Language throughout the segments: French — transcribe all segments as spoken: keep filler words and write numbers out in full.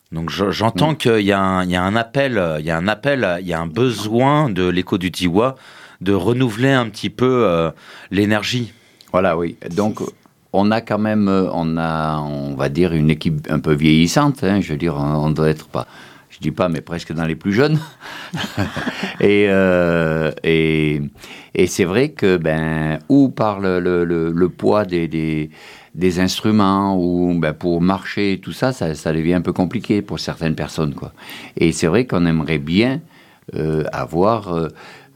Donc je, j'entends mmh. qu'il y a un, il y a un appel, il y a un appel, il y a un besoin de l'écho du Diois de renouveler un petit peu euh, l'énergie. Voilà, oui. Donc on a quand même, on a, on va dire, une équipe un peu vieillissante. Hein, je veux dire, on doit être pas, je dis pas, mais presque dans les plus jeunes. et, euh, et et c'est vrai que ben ou par le le, le, le poids des, des des instruments ou ben, pour marcher et tout ça, ça, ça devient un peu compliqué pour certaines personnes, quoi. Et c'est vrai qu'on aimerait bien euh, avoir euh,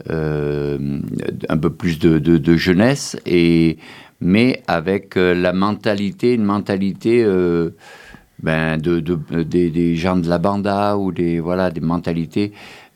euh, un peu plus de, de, de jeunesse, et, mais avec euh, la mentalité, une mentalité euh, ben, de, de, de, des, des gens de la banda ou des, voilà, des mentalités.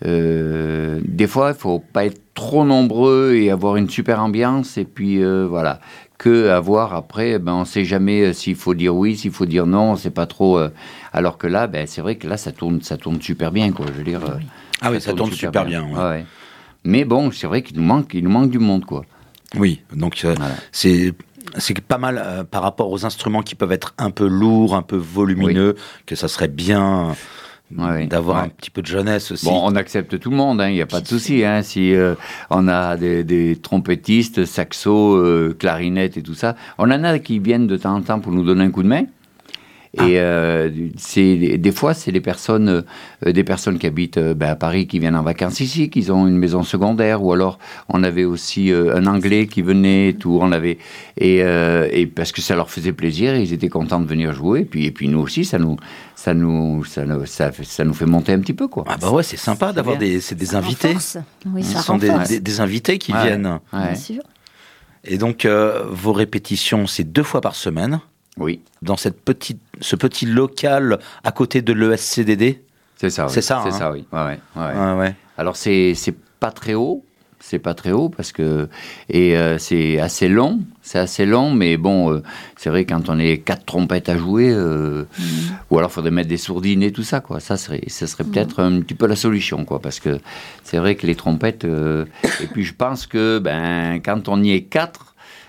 Euh, des fois, il ne faut pas être trop nombreux et avoir une super ambiance, et puis euh, voilà. Que avoir après, ben, on ne sait jamais s'il faut dire oui, s'il faut dire non, on ne sait pas trop. Euh, alors que là, ben, c'est vrai que là, ça tourne, ça tourne super bien, quoi. Je veux dire. Euh, ah oui, ça, ça tourne, tourne super, super bien. bien ouais. Ouais, ouais. Mais bon, c'est vrai qu'il nous manque, il nous manque du monde, quoi. Oui, donc euh, voilà. c'est c'est pas mal euh, par rapport aux instruments qui peuvent être un peu lourds, un peu volumineux, oui. que ça serait bien. Ouais, d'avoir ouais. un petit peu de jeunesse aussi. Bon, on accepte tout le monde, il hein, n'y a pas de souci. Hein, si euh, on a des, des trompettistes, saxos, euh, clarinettes et tout ça, on en a qui viennent de temps en temps pour nous donner un coup de main. Et ah. euh, c'est, des fois, c'est des personnes, euh, des personnes qui habitent euh, ben, à Paris, qui viennent en vacances ici, qui ont une maison secondaire, ou alors on avait aussi euh, un Anglais qui venait, tout, on avait et, euh, et parce que ça leur faisait plaisir, ils étaient contents de venir jouer. Et puis, et puis nous aussi, ça nous, ça nous, ça nous, ça, ça nous fait monter un petit peu, quoi. Ah bah ouais, c'est sympa c'est d'avoir bien. des, c'est des ça invités. Renforce. Oui, ça Ce sont des, des, des invités qui ouais. viennent. Ouais. Bien sûr. Et donc euh, vos répétitions, c'est deux fois par semaine. Oui. Dans cette petite, ce petit local à côté de l'E S C D D. C'est ça, oui. C'est ça, c'est hein. ça, oui. Ouais, ouais, ouais. Ouais, ouais. Alors c'est c'est pas très haut, c'est pas très haut parce que et euh, c'est assez long, c'est assez long, mais bon, euh, c'est vrai quand on est quatre trompettes à jouer, euh, mmh. ou alors faudrait mettre des sourdines et tout ça, quoi. Ça serait, ça serait mmh. peut-être un petit peu la solution, quoi, parce que c'est vrai que les trompettes. Euh, et puis je pense que ben quand on y est quatre.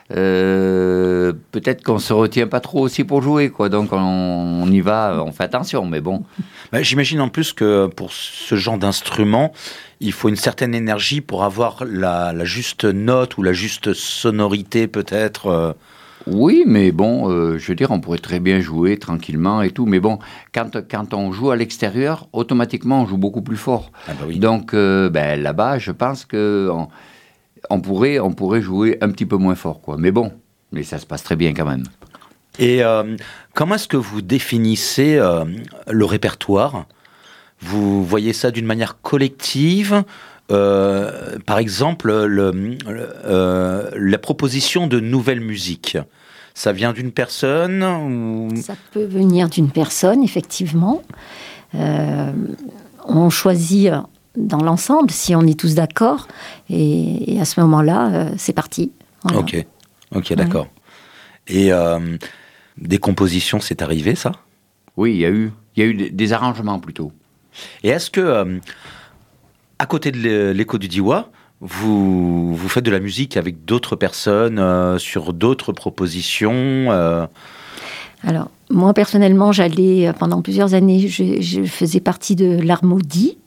Euh, peut-être qu'on se retient pas trop aussi pour jouer, quoi. Donc on, on y va, on fait attention, mais bon. Bah, j'imagine en plus que pour ce genre d'instrument, il faut une certaine énergie pour avoir la, la juste note ou la juste sonorité, peut-être. Euh... Oui, mais bon, euh, je veux dire, on pourrait très bien jouer tranquillement et tout, mais bon, quand, quand on joue à l'extérieur, automatiquement, on joue beaucoup plus fort. Ah bah oui. Donc euh, ben, là-bas, je pense que on, on, pourrait, on pourrait jouer un petit peu moins fort, quoi. Mais bon, mais ça se passe très bien quand même. Et euh, comment est-ce que vous définissez euh, le répertoire ? Vous voyez ça d'une manière collective ? Euh, par exemple, le, le, euh, la proposition de nouvelles musiques, ça vient d'une personne ou... Ça peut venir d'une personne, effectivement. Euh, on choisit dans l'ensemble, si on est tous d'accord, et, et à ce moment-là, euh, c'est parti. Voilà. Ok, ok, d'accord. Ouais. Et euh, des compositions, c'est arrivé, ça ? Oui, il y a eu, il y a eu des, des arrangements, plutôt. Et est-ce que... Euh, à côté de l'écho du Diois, vous, vous faites de la musique avec d'autres personnes, euh, sur d'autres propositions euh... Alors, moi, personnellement, j'allais, pendant plusieurs années, je, je faisais partie de l'Armaudie.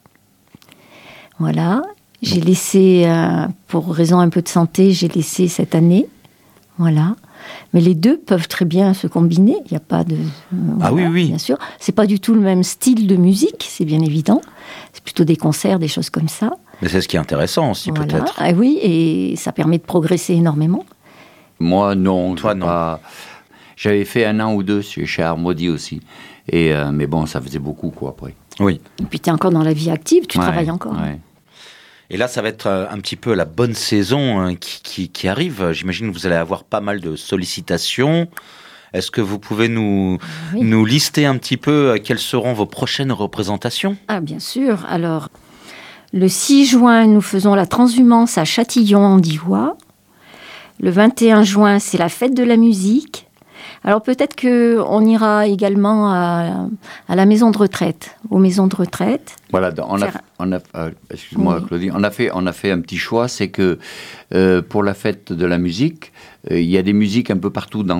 Voilà. J'ai laissé, euh, pour raison un peu de santé, j'ai laissé cette année. Voilà. Mais les deux peuvent très bien se combiner. Il n'y a pas de... Euh, ah voilà, oui, oui. Bien sûr. C'est pas du tout le même style de musique, c'est bien évident. C'est plutôt des concerts, des choses comme ça. Mais c'est ce qui est intéressant aussi, voilà. peut-être. Ah oui, et ça permet de progresser énormément. Moi, non. Toi, non. Pas... J'avais fait un an ou deux chez Armaudie aussi. Et, euh, mais bon, ça faisait beaucoup, quoi, après. Oui. Et puis, tu es encore dans la vie active, tu ouais, travailles encore. Ouais. Et là, ça va être un petit peu la bonne saison hein, qui, qui, qui arrive. J'imagine que vous allez avoir pas mal de sollicitations. Est-ce que vous pouvez nous, oui. nous lister un petit peu quelles seront vos prochaines représentations ? Ah, bien sûr. Alors, le six juin, nous faisons la transhumance à Châtillon-en-Diois. Le vingt et un juin, c'est la fête de la musique. Alors, peut-être qu'on ira également à, à la maison de retraite, aux maisons de retraite. Voilà, on a, on a, euh, excuse-moi, oui. Claudie, on a fait, on a fait un petit choix, c'est que euh, pour la fête de la musique, euh, il y a des musiques un peu partout d'Andy.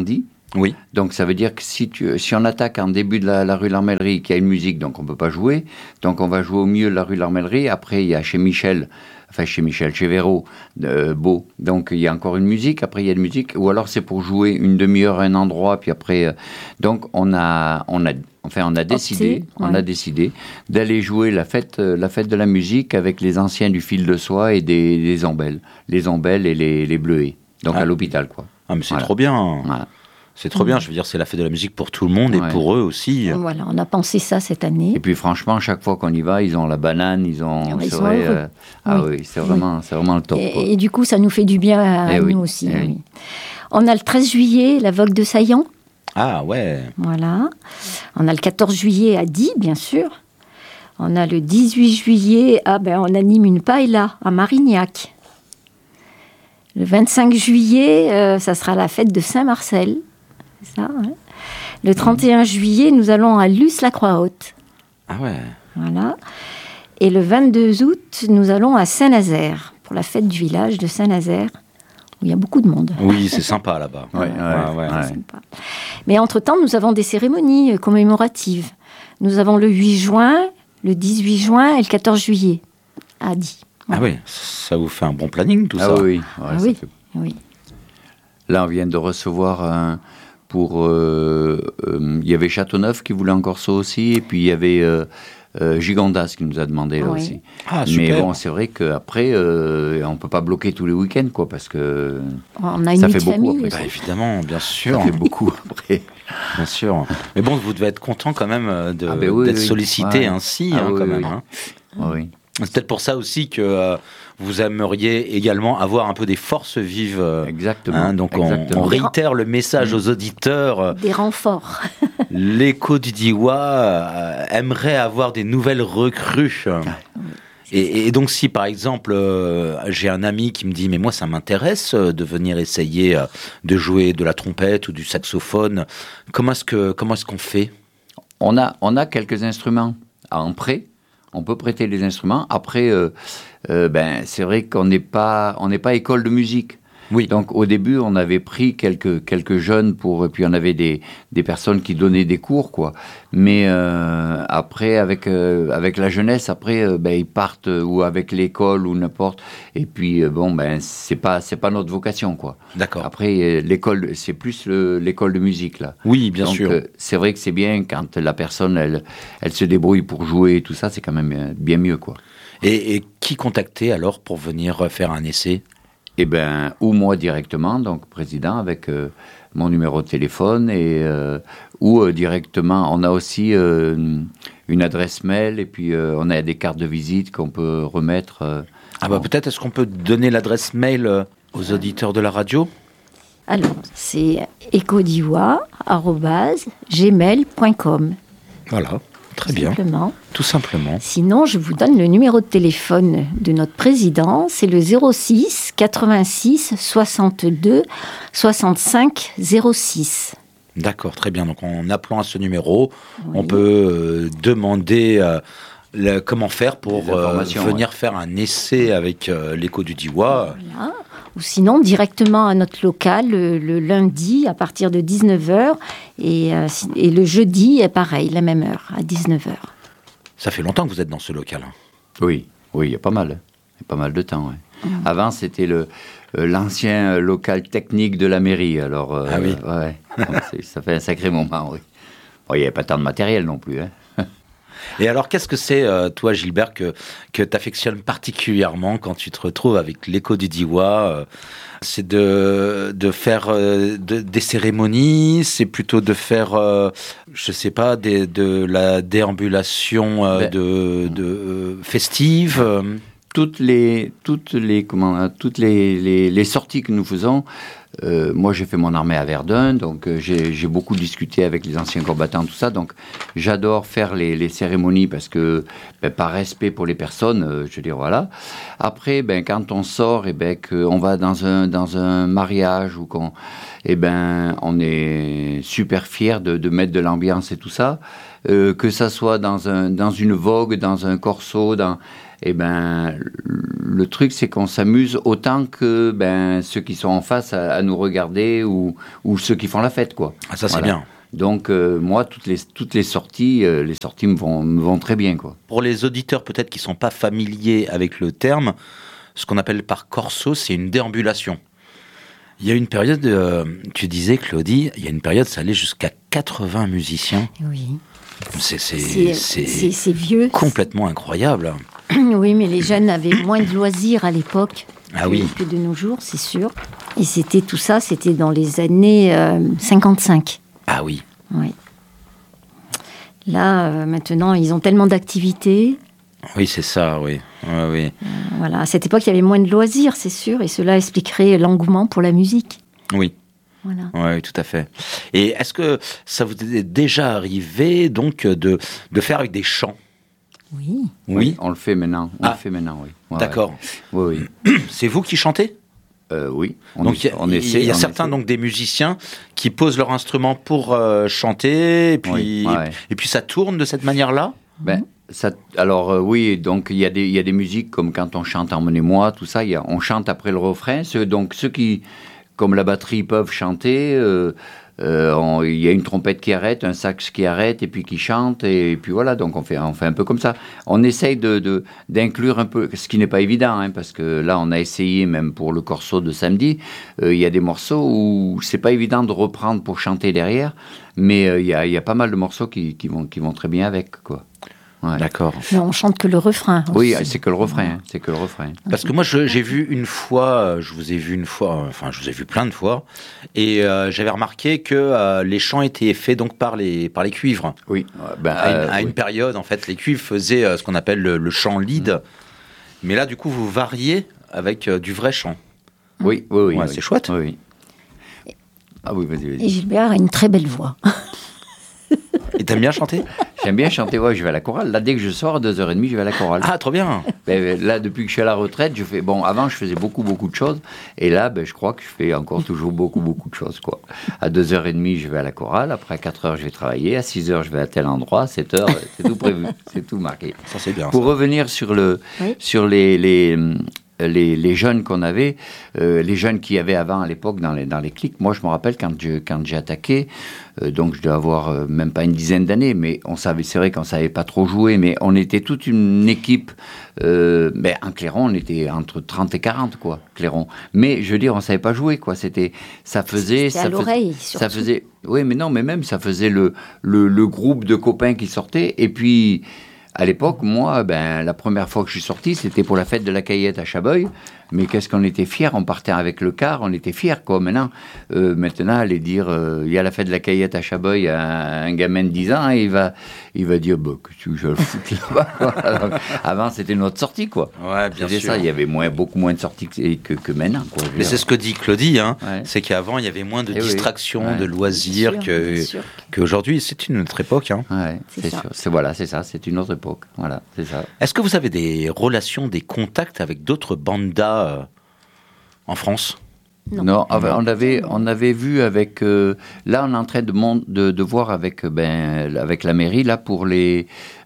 Oui. Donc ça veut dire que si, tu, si on attaque en début de la, la rue L'Armellerie, qu'il y a une musique, donc on ne peut pas jouer. Donc on va jouer au milieu de la rue L'Armellerie. Après, il y a chez Michel, enfin chez Michel, chez Véro, euh, Beau. Donc il y a encore une musique, après il y a une musique. Ou alors c'est pour jouer une demi-heure à un endroit, puis après... Euh, donc on a, on a, enfin, on a décidé, Opté, on ouais. a décidé d'aller jouer la fête, euh, la fête de la musique avec les anciens du Fil de Soie et des, des ombelles. Les ombelles et les, les bleuets. Donc Ah. à l'hôpital, quoi. Ah, mais c'est Voilà. trop bien. Voilà. C'est trop bien. Je veux dire, c'est la fête de la musique pour tout le monde et Ouais. pour eux aussi. Voilà, on a pensé ça cette année. Et puis franchement, chaque fois qu'on y va, ils ont la banane, ils ont... Ah, ils c'est sont vrai, heureux. euh, ah Oui. oui, c'est vraiment, c'est vraiment le top. quoi. Et, et du coup, ça nous fait du bien à, Eh à oui, nous aussi. eh oui. oui. On a le treize juillet, la Vogue de Saillant. Ah ouais. Voilà. On a le quatorze juillet à Die, bien sûr. On a le dix-huit juillet, ah ben, on anime une paella à Marignac. Le vingt-cinq juillet, euh, ça sera la fête de Saint-Marcel. C'est ça, hein. Le trente et un juillet, nous allons à Luce-la-Croix-Haute. Ah ouais. Voilà. Et le vingt-deux août, nous allons à Saint-Nazaire, pour la fête du village de Saint-Nazaire, où il y a beaucoup de monde. Oui, c'est sympa là-bas. Ouais, ouais, ouais, ouais. ouais. Sympa. Mais entre-temps, nous avons des cérémonies euh, commémoratives. Nous avons le huit juin, le dix-huit juin et le quatorze juillet à Die. Ah oui, ça vous fait un bon planning tout Ah ça. oui, ouais, Ah ça oui. fait- Oui. Là, on vient de recevoir un... Pour, euh, euh, il y avait Châteauneuf qui voulait encore ça aussi, et puis il y avait euh, euh, Gigondas qui nous a demandé là Oui. aussi. Ah Mais super. bon, c'est vrai qu'après, euh, on ne peut pas bloquer tous les week-ends, quoi, parce que On a une Ça vie fait de beaucoup, famille après. aussi. Bah, évidemment, bien sûr, ça fait beaucoup après. bien sûr. Mais bon, vous devez être content quand même euh, de- Ah ben oui, d'être oui. sollicité Ouais. ainsi, Ah hein, oui, quand oui, même. oui. hein. Ah oui. C'est peut-être pour ça aussi que euh, vous aimeriez également avoir un peu des forces vives. euh, Exactement. hein. Donc on, exactement. on réitère le message aux auditeurs. euh, Des renforts. L'écho du Diois euh, aimerait avoir des nouvelles recrues. Et, et donc si par exemple euh, j'ai un ami qui me dit mais moi ça m'intéresse euh, de venir essayer euh, de jouer de la trompette ou du saxophone, comment est-ce que comment est-ce qu'on fait? On a, on a quelques instruments à en prêt. On peut prêter les instruments. Après, euh, euh, ben, c'est vrai qu'on n'est pas, on n'est pas école de musique. Oui. Donc au début, on avait pris quelques, quelques jeunes pour, et puis on avait des, des personnes qui donnaient des cours, quoi. Mais euh, après, avec, euh, avec la jeunesse, après, euh, ben, ils partent euh, ou avec l'école ou n'importe. Et puis euh, bon, ben, c'est pas, c'est pas notre vocation, quoi. D'accord. Après, euh, l'école, c'est plus le- l'école de musique, là. Oui, bien Donc, sûr. euh, c'est vrai que c'est bien quand la personne, elle, elle se débrouille pour jouer et tout ça, c'est quand même euh, bien mieux, quoi. Et, et qui contacter alors pour venir faire un essai? Eh bien, ou moi directement, donc président, avec euh, mon numéro de téléphone, et, euh, ou euh, directement, on a aussi euh, une adresse mail, et puis euh, on a des cartes de visite qu'on peut remettre. euh, Ah bah peut-être est-ce qu'on peut donner l'adresse mail euh, aux auditeurs de la radio? Alors, c'est écodiois arobase gmail point com. Voilà, très bien, Simplement. tout simplement. Sinon, je vous donne le numéro de téléphone de notre président. C'est le zéro six quatre-vingt-six soixante-deux soixante-cinq zéro six. D'accord, très bien. Donc en appelant à ce numéro, Oui. on peut euh, demander euh, le- comment faire pour Des euh, informations, venir faire un essai avec euh, l'écho du Diois. Voilà. Ou sinon, directement à notre local le, le lundi à partir de dix-neuf heures et, euh, si- et le jeudi, pareil, la même heure, à dix-neuf heures. Ça fait longtemps que vous êtes dans ce local. hein. Oui, oui, il y a pas mal. Il y a pas mal de temps, ouais. Avant, c'était le, euh, l'ancien euh, local technique de la mairie. Alors, euh, Ah oui. ouais. Donc, c'est- ça fait un sacré moment, oui. Bon, il n'y avait pas tant de matériel non plus, hein. Et alors, qu'est-ce que c'est, euh, toi, Gilbert, que, que tu affectionnes particulièrement quand tu te retrouves avec l'écho du Diois euh, C'est de, de faire euh, de- des cérémonies, c'est plutôt de faire, euh, je sais pas, des, de la déambulation euh, Ben. de, de euh, festive euh. toutes les toutes les comment hein, toutes les, les, les sorties que nous faisons. Euh, moi, j'ai fait mon armée à Verdun, donc euh, j'ai, j'ai beaucoup discuté avec les anciens combattants, tout ça. Donc, j'adore faire les, les cérémonies parce que, ben, par respect pour les personnes, euh, je veux dire, voilà. Après, ben, quand on sort et ben, qu'on va dans un dans un mariage ou qu'on, eh ben, on est super fiers de, de mettre de l'ambiance et tout ça. Euh, que ça soit dans un dans une vogue, dans un corso, dans eh ben, le truc, c'est qu'on s'amuse autant que ben, ceux qui sont en face à, à nous regarder ou, ou ceux qui font la fête, quoi. Ah, ça, c'est Voilà. bien. Donc, euh, moi, toutes les, toutes les sorties, euh, les sorties me vont, me vont très bien, quoi. Pour les auditeurs peut-être qui ne sont pas familiers avec le terme, ce qu'on appelle par corso, c'est une déambulation. Il y a une période, euh, tu disais, Claudie, il y a une période, ça allait jusqu'à quatre-vingts musiciens. Oui. C'est, c'est, C'est, c'est c'est, c'est vieux. complètement incroyable. Oui, mais les jeunes avaient moins de loisirs à l'époque Ah que, oui. que de nos jours, c'est sûr. Et c'était tout ça, c'était dans les années euh, cinquante-cinq. Ah oui. Oui. Là, euh, maintenant, ils ont tellement d'activités. Oui, c'est ça, oui. Oui, oui. Euh, voilà. À cette époque, il y avait moins de loisirs, c'est sûr, et cela expliquerait l'engouement pour la musique. Oui. Voilà. Oui, tout à fait. Et est-ce que ça vous est déjà arrivé donc de, de faire avec des chants? Oui. Oui. On le fait maintenant. On Ah. le fait maintenant, oui. Ouais, D'accord. ouais. Oui, oui. C'est vous qui chantez? Euh, oui. On Donc il y a, on il essaie, y a on certains essaie. donc des musiciens qui posent leur instrument pour euh, chanter et puis Oui, ouais. et puis ça tourne de cette manière-là. Ben, ça, alors euh, oui, donc il y a des il y a des musiques comme quand on chante Emmenez-moi, tout ça, il y a, on chante après le refrain. Ceux, donc ceux qui, comme la batterie, peuvent chanter. Euh, euh, on- il y a une trompette qui arrête, un sax qui arrête et puis qui chante et, puis voilà. Donc on fait on fait un peu comme ça. On essaye de, de d'inclure un peu, ce qui n'est pas évident, hein, parce que là on a essayé même pour le corso de samedi. Euh, il y a des morceaux où c'est pas évident de reprendre pour chanter derrière, mais euh, il y a il y a pas mal de morceaux qui, qui vont qui vont très bien avec, quoi. Ouais. D'accord. Mais on chante que le refrain. Oui, aussi. c'est que le refrain, hein, c'est que le refrain. Parce que moi je- j'ai vu une fois, euh, je vous ai vu une fois, euh, enfin je vous ai vu plein de fois, et euh, j'avais remarqué que euh, les chants étaient faits donc par les par les cuivres. Oui. Euh, ben, À, une, euh, à oui. une période en fait, les cuivres faisaient euh, ce qu'on appelle le, le chant lead, mais là du coup vous variez avec euh, du vrai chant. Oui, oui, oui. Ouais, oui. c'est chouette. Oui, oui. Ah oui, vas-y, Et vas-y. Gilbert a une très belle voix. Et t'aimes bien chanter? J'aime bien chanter, ouais, je vais à la chorale. Là, dès que je sors à deux heures trente, je vais à la chorale. Ah, trop bien. Ben, là, depuis que je suis à la retraite, je fais... Bon, avant, je faisais beaucoup, beaucoup de choses. Et là, ben, je crois que je fais encore toujours beaucoup, beaucoup de choses, quoi. À deux heures trente, je vais à la chorale. Après, à quatre heures, je vais travailler. À six heures, je vais à tel endroit. À sept heures, c'est tout prévu. C'est tout marqué. Ça c'est bien. Pour ça. revenir sur, le, Oui. sur les, les, les, les jeunes qu'on avait, euh, les jeunes qu'il y avait avant à l'époque dans les, dans les clics, moi je me rappelle quand, je, quand j'ai attaqué, euh, donc je dois avoir euh, même pas une dizaine d'années, mais on savait, c'est vrai qu'on savait pas trop jouer, mais on était toute une équipe, euh, ben, en clairon on était entre trente et quarante, quoi, clairon. Mais je veux dire, on savait pas jouer, quoi, c'était, ça faisait... C'était à ça l'oreille, faisait, surtout. ça faisait, oui, mais non, mais même ça faisait le, le, le groupe de copains qui sortaient, et puis... À l'époque, moi, ben, la première fois que je suis sorti, c'était pour la fête de la Caillette à Chabeuil. Mais qu'est-ce qu'on était fiers, on partait avec le car, on était fiers, quoi. Maintenant, euh, maintenant aller dire, euh, il y a la fête de la Caillette à Chabeuil à un gamin de dix ans, et il va, il va dire, bah, que tu veux que je le foute là-bas, quoi. Alors, avant, c'était notre sortie, quoi. Ouais, bien C'était sûr. ça, il y avait moins, beaucoup moins de sorties que, que, que maintenant, quoi. Je veux Mais dire. c'est ce que dit Claudie, hein, Ouais. c'est qu'avant il y avait moins de Eh oui. distractions, Ouais. de loisirs Bien sûr, que bien sûr. qu'aujourd'hui. C'est une autre époque. Hein. Ouais, C'est c'est ça. sûr. C'est, voilà, c'est ça, c'est une autre époque. Voilà, c'est ça. Est-ce que vous avez des relations, des contacts avec d'autres bandas euh, en France? Non. Non, enfin, on avait, on avait vu avec. euh, là, on est en train de, mon- de, de voir avec, euh, ben, avec la mairie, là, pour les.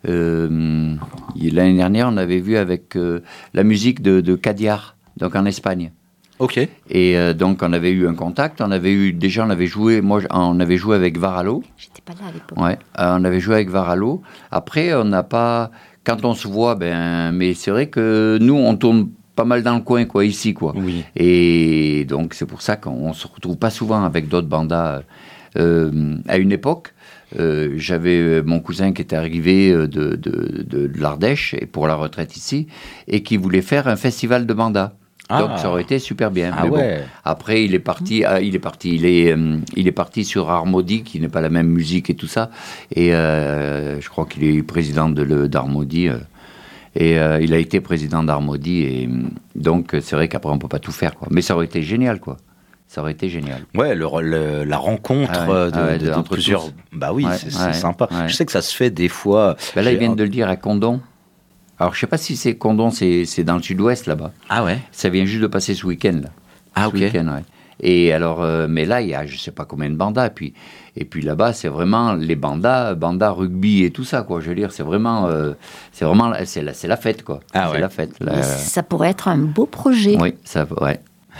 euh, l'année dernière, on avait vu avec euh, la musique de, de Cadiar, donc en Espagne. Ok. Et euh, donc, on avait eu un contact. On avait eu. Déjà, on avait joué. Moi, j- on avait joué avec Varalo. J'étais pas là à l'époque. Ouais, euh, on avait joué avec Varalo. Après, on n'a pas. Quand on se voit, ben. Mais c'est vrai que nous, on tourne pas mal dans le coin, quoi, ici, quoi. Oui. Et donc, c'est pour ça qu'on se retrouve pas souvent avec d'autres bandas. Euh, à une époque, euh, j'avais euh, mon cousin qui était arrivé euh, de, de, de, de l'Ardèche et pour la retraite ici et qui voulait faire un festival de bandas. Ah. Donc, ça aurait été super bien. Ah Mais bon, ouais. après, il est parti. ah, il est parti. Il est, euh, il est parti sur Armody, qui n'est pas la même musique et tout ça. Et euh, je crois qu'il est président de le, d'Armody. euh, et euh, il a été président d'Armody. Et euh, donc, c'est vrai qu'après, on peut pas tout faire, quoi. Mais ça aurait été génial, quoi. Ça aurait été génial. Ouais, le, le- la rencontre Ah ouais, euh, de, ah ouais, de- de- de entre plusieurs. tous. Bah oui, Ouais, c'est, ouais, c'est sympa. ouais. Je sais que ça se fait des fois. Ben là, J'ai- ils viennent de le dire à Condon. Alors, je sais pas si c'est Condon, c'est, c'est dans le sud-ouest, là-bas. Ah ouais. Ça vient juste de passer ce week-end, là. Ah Ce ok. week-end, ouais. Et alors, euh, mais là, il y a je sais pas combien de bandas. Et puis, et puis là-bas, c'est vraiment les bandas, bandas rugby et tout ça, quoi. Je veux dire, c'est vraiment, euh, c'est vraiment, c'est la, c'est la fête, quoi. Ah c'est ouais. la fête. La... Ça pourrait être un beau projet. Oui, ça, ouais.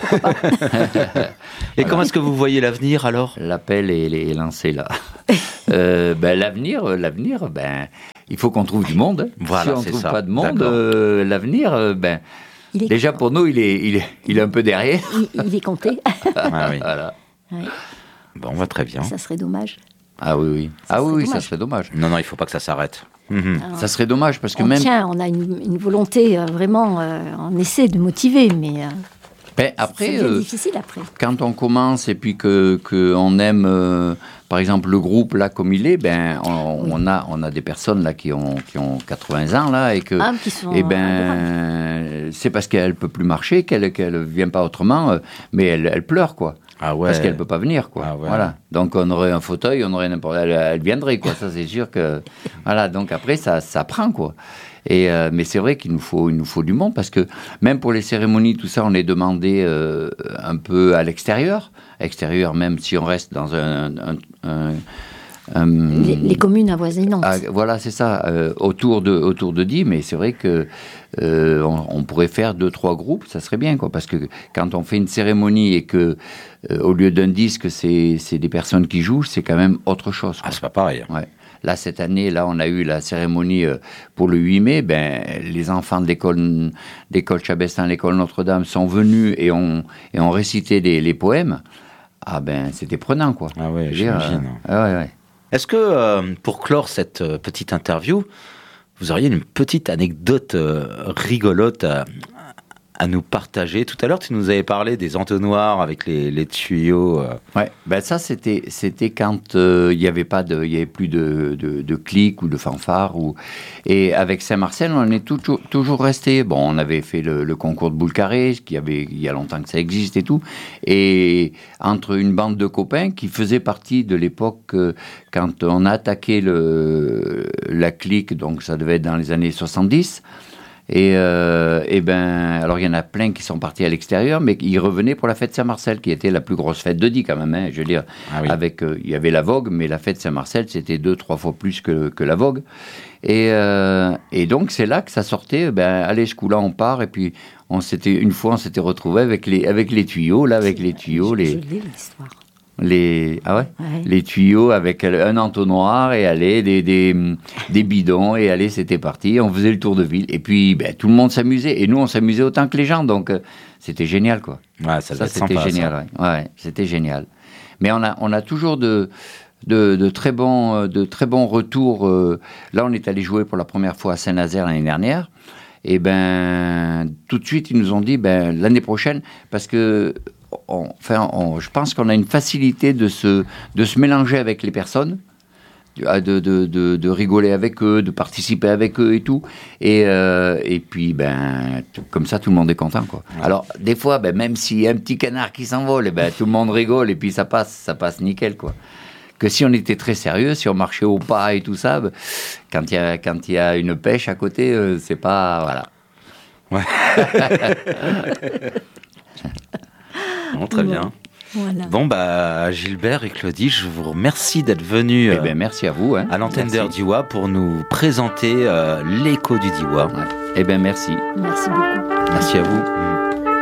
Et comment est-ce que vous voyez l'avenir alors ? L'appel est, est lancé là. euh, ben, l'avenir, l'avenir, ben, il faut qu'on trouve du monde. Voilà, si on ne c'est trouve ça. pas de monde, D'accord. euh, l'avenir, euh, ben, Il est, déjà pour nous, il est, il est, il est un peu derrière. il, il est compté. Ah oui. Voilà. Ouais, Bon, va très bien. ça serait dommage. Ah oui, oui. Ça ah oui, serait oui, ça dommage. serait dommage. Non, non, il faut pas que ça s'arrête. Mhm. Alors, Ça serait dommage parce que on même. tient, on a une, une volonté euh, vraiment, euh, on essaie de motiver, mais euh, Ben, ça après, devient euh, difficile après. quand on commence et puis que, que on aime, euh, par exemple, le groupe là comme il est, ben, on, Oui. on a, on a des personnes là qui ont, qui ont quatre-vingts ans là et que. Ah, qui sont Eh adorables. ben, c'est parce qu'elle peut plus marcher, qu'elle qu'elle vient pas autrement, euh, mais elle, elle pleure quoi, Ah ouais. parce qu'elle peut pas venir quoi. Ah ouais. Voilà. Donc on aurait un fauteuil, on aurait n'importe, elle, elle viendrait quoi. Ça c'est sûr que voilà. Donc après ça, ça prend quoi. Et euh, mais c'est vrai qu'il nous faut, il nous faut du monde parce que même pour les cérémonies, tout ça, on est demandé euh, un peu à l'extérieur, extérieur même si on reste dans un, un, un- un- Les, les communes avoisinantes. ah, voilà, c'est ça, euh, autour de autour de dix, mais c'est vrai que euh, on, on pourrait faire deux trois groupes, ça serait bien quoi, parce que quand on fait une cérémonie et que euh, au lieu d'un disque, c'est c'est des personnes qui jouent, c'est quand même autre chose. quoi. Ah, c'est pas pareil. Ouais. Là, cette année, là, on a eu la cérémonie euh, pour le huit mai. Ben, les enfants de l'école, d'école Chabestin, l'école Notre-Dame, sont venus et ont, et ont récité les, les poèmes. Ah ben, c'était prenant, quoi. Ah ouais, Je veux dire, j'imagine. euh, ah ouais, ouais. Est-ce que, euh, pour clore cette euh, petite interview, vous auriez une petite anecdote euh, rigolote à, à nous partager ? Tout à l'heure, tu nous avais parlé des entonnoirs avec les, les tuyaux. euh. Ouais, ben ça c'était c'était quand euh, il y avait pas de il y avait plus de de, de clics ou de fanfares ou et avec Saint-Marcel on est toujours toujours resté. Bon, on avait fait le, le concours de boule carrée, qui avait il y a longtemps que ça existe et tout. Et entre une bande de copains qui faisaient partie de l'époque euh, quand on a attaqué le la clique, donc ça devait être dans les années soixante-dix. Et, euh, et ben, alors il y en a plein qui sont partis à l'extérieur, mais ils revenaient pour la fête Saint-Marcel, qui était la plus grosse fête de Die quand même. Hein, je veux dire, Ah oui. avec euh, il y avait la Vogue, mais la fête Saint-Marcel c'était deux, trois fois plus que, que la Vogue. Et, euh, et donc c'est là que ça sortait. Ben, allez, ce coup-là, on part. Et puis on s'était une fois, on s'était retrouvé avec les avec les tuyaux, là, avec les tuyaux, Je, les je l'ai, l'histoire. les ah ouais. Ouais. Les tuyaux avec un entonnoir et aller des, des, des bidons et aller c'était parti, on faisait le tour de ville et puis ben, tout le monde s'amusait et nous on s'amusait autant que les gens donc euh, c'était génial quoi. Ouais, ça, Ça doit être c'était sympa, génial, ça. ouais. Ouais, c'était génial. Mais on a on a toujours de de, de très bons euh, de très bons retours. euh. Là on est allé jouer pour la première fois à Saint-Nazaire l'année dernière. Et ben tout de suite ils nous ont dit ben l'année prochaine parce que on, enfin, on, je pense qu'on a une facilité de se, de se mélanger avec les personnes, de, de, de, de rigoler avec eux, de participer avec eux et tout. Et, euh, et puis, ben, t- comme ça, tout le monde est content, quoi. Ouais. Alors, des fois, ben, même s'il y a un petit canard qui s'envole, eh ben, tout le monde rigole et puis ça passe, ça passe nickel, quoi. Que si on était très sérieux, si on marchait au pas et tout ça, ben, quand il y a, quand il y a une pêche à côté, euh, c'est pas... Voilà. Bon, très Bon. bien. Voilà. Bon, bah, Gilbert et Claudie, je vous remercie d'être venus Eh euh, ben, merci à vous. Hein. à l'antenne Merci. d'Heure d'Iwa pour nous présenter euh, l'écho du Diois. Ouais. Eh bien, merci. Merci beaucoup. Merci à vous.